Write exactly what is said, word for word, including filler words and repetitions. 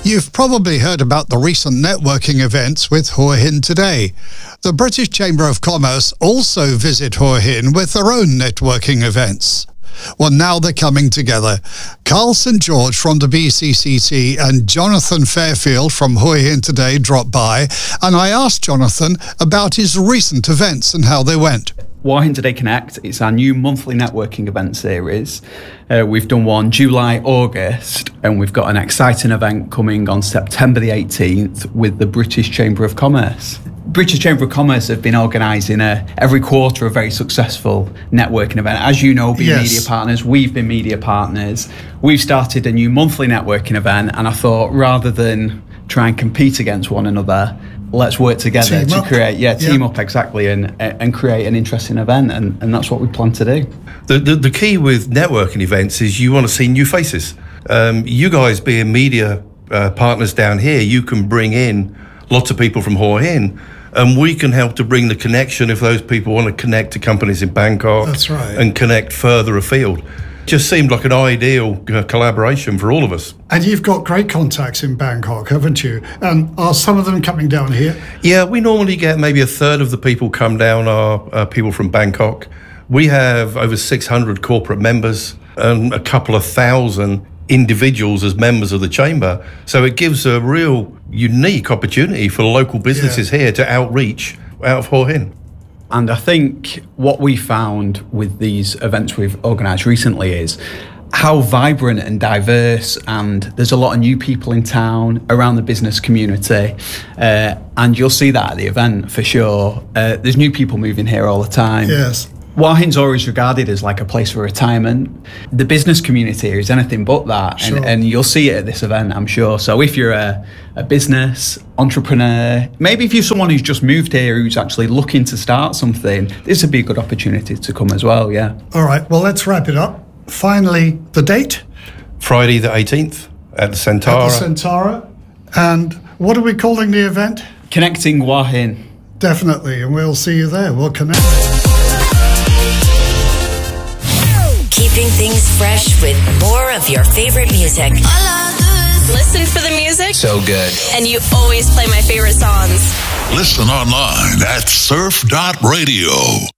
You've probably heard about the recent networking events with Hua Hin today. The British Chamber of Commerce also visit Hua Hin with their own networking events. Well, now they're coming together. Carl Saint George from the B C C T and Jonathan Fairfield from Hua Hin today dropped by, and I asked Jonathan about his recent events and how they went. Hua Hin Today Connect, it's our new monthly networking event series. Uh, we've done one July, August, and we've got an exciting event coming on September the eighteenth with the British Chamber of Commerce. British Chamber of Commerce have been organising a, every quarter a very successful networking event. As you know, being Yes. media partners, we've been media partners. We've started a new monthly networking event, and I thought rather than try and compete against one another, let's work together Team to up. create, yeah, team Yeah. up exactly, and and create an interesting event, and, and that's what we plan to do. The, the the key with networking events is you want to see new faces. Um, you guys being media uh, partners down here, you can bring in lots of people from Hua Hin, and we can help to bring the connection if those people want to connect to companies in Bangkok. That's right. And connect further afield. Just seemed like an ideal uh, collaboration for all of us. And you've got great contacts in Bangkok, haven't you? And are some of them coming down here? Yeah, we normally get maybe a third of the people come down are uh, people from Bangkok. We have over six hundred corporate members and a couple of thousand individuals as members of the chamber. So it gives a real unique opportunity for local businesses Yeah. here to outreach out of Hua Hin. And I think what we found with these events we've organised recently is how vibrant and diverse, and there's a lot of new people in town around the business community, uh, and you'll see that at the event for sure. Uh, there's new people moving here all the time. Yes. Hua Hin's always regarded as like a place for retirement. The business community here is anything but that, Sure. and, and you'll see it at this event, I'm sure. So if you're a, a business entrepreneur, maybe if you're someone who's just moved here who's actually looking to start something, this would be a good opportunity to come as well, yeah. All right, well, let's wrap it up. Finally, the date Friday the eighteenth at the at Centara. the Centara. And what are we calling the event? Connecting Hua Hin. Definitely, and we'll see you there. We'll connect. Keeping things fresh with more of your favorite music. Listen for the music, So good. and you always play my favorite songs. Listen online at surf dot radio.